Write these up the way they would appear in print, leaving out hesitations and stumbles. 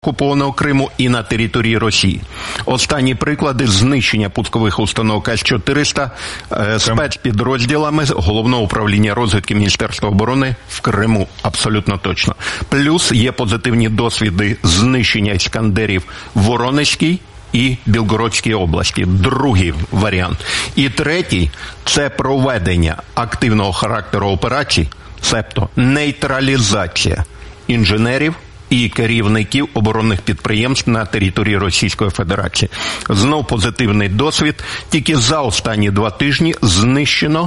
окупованого Криму і на території Росії. Останні приклади знищення пускових установок С-400 спецпідрозділами Головного управління розвідки Міністерства оборони в Криму. Абсолютно точно. Плюс є позитивні досвіди знищення іскандерів в Воронезькій і Білгородській області. Другий варіант. І третій – це проведення активного характеру операцій, себто нейтралізація інженерів і керівників оборонних підприємств на території Російської Федерації. Знов позитивний досвід. Тільки за останні 2 тижні знищено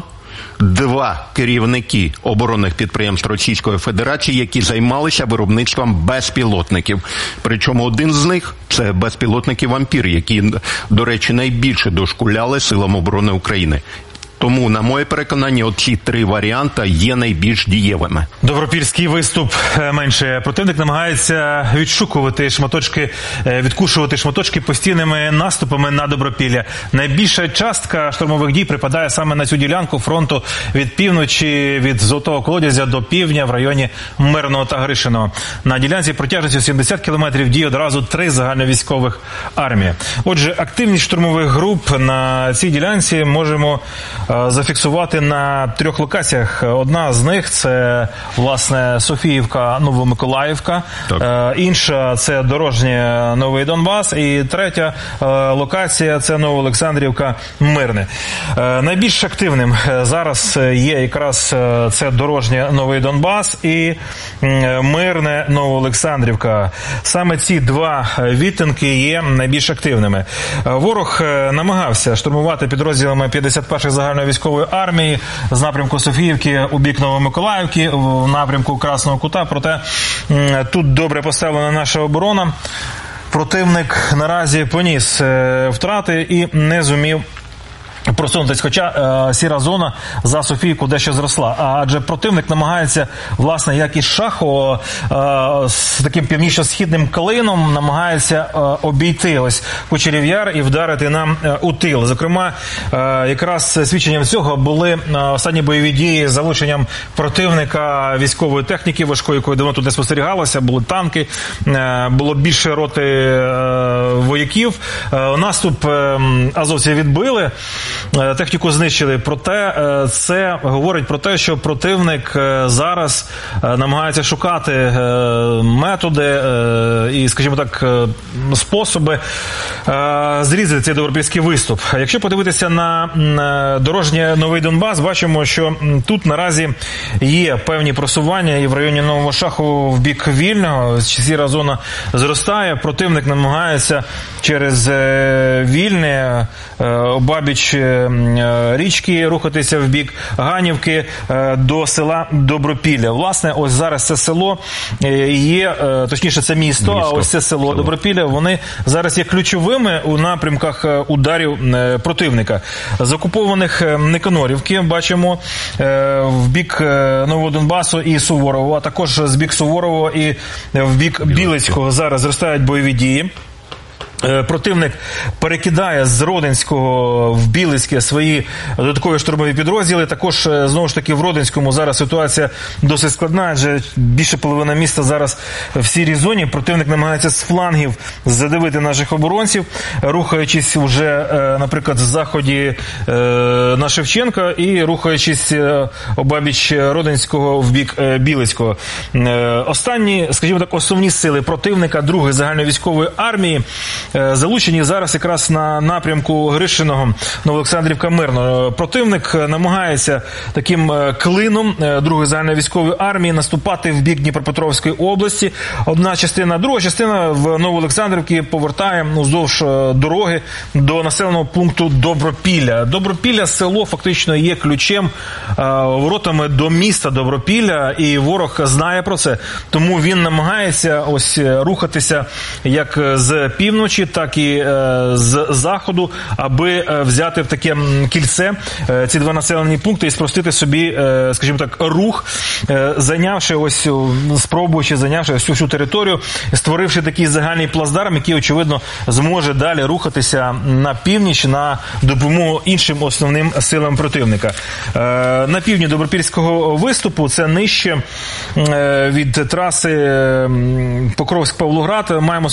2 керівники оборонних підприємств Російської Федерації, які займалися виробництвом безпілотників. Причому один з них – це безпілотники «Вампір», які, до речі, найбільше дошкуляли силам оборони України. Тому, на моє переконання, оці 3 варіанти є найбільш дієвими. Добропільський виступ менше. Противник намагається відшукувати шматочки, відкушувати шматочки постійними наступами на Добропілля. Найбільша частка штурмових дій припадає саме на цю ділянку фронту від півночі, від Золотого Колодязя до півдня в районі Мирного та Гришиного. На ділянці протяжністю 70 кілометрів діє одразу 3 загальновійськових армії. Отже, активність штурмових груп на цій ділянці можемо зафіксувати на 3 локаціях. Одна з них – це, власне, Софіївка, Новомиколаївка. Інша – це Дорожнє, Новий Донбас. І третя локація – це Новоолександрівка, Мирне. Найбільш активним зараз є якраз це Дорожнє, Новий Донбас і Мирне, Новоолександрівка. Саме ці 2 відтинки є найбільш активними. Ворог намагався штурмувати підрозділами 51-ї загальновійськової армії з напрямку Софіївки у бік Новомиколаївки, в напрямку Красного Кута. Проте тут добре поставлена наша оборона. Противник наразі поніс втрати і не зумів просунутись, хоча сіра зона за Софійку дещо зросла. Адже противник намагається, власне, як і Шахово, з таким північно-східним клином намагається обійти ось Кучерів Яр і вдарити нам у тил. Зокрема, якраз свідченням цього були останні бойові дії з залученням противника військової техніки важкої, якої давно тут не спостерігалося. Були танки, було більше роти вояків. Наступ азовці відбили, техніку знищили. Проте це говорить про те, що противник зараз намагається шукати методи і, скажімо так, способи зрізати цей добропільський виступ. Якщо подивитися на Дорожнє, Новий Донбас, бачимо, що тут наразі є певні просування і в районі Нового Шахову в бік Вільного. Сіра зона зростає. Противник намагається через Вільне, обабіч річки рухатися в бік Ганівки до села Добропілля. Власне, ось зараз це село є, точніше це місто, а ось це село Добропілля, вони зараз є ключовими у напрямках ударів противника. З окупованих Никанорівки бачимо в бік Нового Донбасу і Суворового, а також з бік Суворового і в бік Білицького зараз зростають бойові дії. Противник перекидає з Родинського в Білицьке свої додаткові штурмові підрозділи. Також, знову ж таки, в Родинському зараз ситуація досить складна, адже більше половина міста зараз в сірій зоні. Противник намагається з флангів задавити наших оборонців, рухаючись вже, наприклад, з заході на Шевченка і рухаючись обабіч Родинського в бік Білицького. Останні, скажімо так, основні сили противника 2-ї загальновійськової армії залучені зараз якраз на напрямку Гришиного, Новоолександрівка, Мирно. Противник намагається таким клином 2-ї загальновійськової армії наступати в бік Дніпропетровської області. Одна частина, друга частина в Новоолександрівці повертає уздовж дороги до населеного пункту Добропілля. Добропілля село фактично є ключем, воротами до міста Добропілля, і ворог знає про це. Тому він намагається ось рухатися як з півночі, півночі, так і з заходу, аби взяти в таке кільце ці два населені пункти і спростити собі, скажімо так, рух, спробуючи зайнявши всю територію, створивши такий загальний плацдарм, який, очевидно, зможе далі рухатися на північ на допомогу іншим основним силам противника. На півдні Добропільського виступу, це нижче від траси Покровськ-Павлоград, маємо